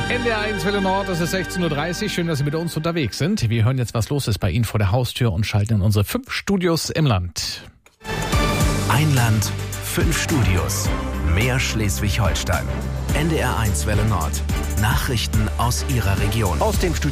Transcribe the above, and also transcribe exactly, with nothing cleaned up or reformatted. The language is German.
N D R eins Welle Nord, es ist sechzehn Uhr dreißig. Schön, dass Sie mit uns unterwegs sind. Wir hören jetzt, was los ist bei Ihnen vor der Haustür und schalten in unsere fünf Studios im Land. Ein Land, fünf Studios. Mehr Schleswig-Holstein. N D R eins Welle Nord. Nachrichten aus Ihrer Region. Aus dem Studio